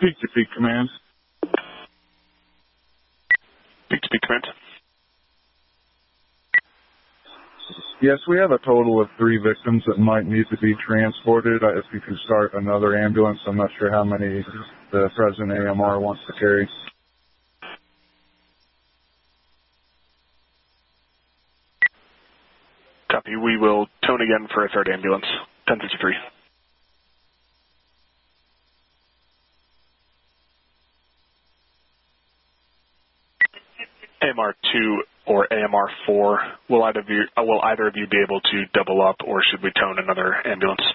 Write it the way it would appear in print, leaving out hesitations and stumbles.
Peak to peak command. Peak to peak command. Yes, we have a total of 3 victims that might need to be transported. If you can start another ambulance, I'm not sure how many the present AMR wants to carry. Copy. We will tone again for a 3rd ambulance. 1053. AMR2 or AMR4, will either of you be able to double up, or should we tone another ambulance?